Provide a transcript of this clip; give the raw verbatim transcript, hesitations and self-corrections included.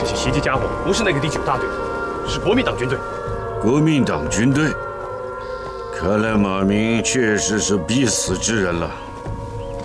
这些袭击家伙不是那个第九大队的，是国民党军队。 国民党军队，看来马明确实是必死之人了。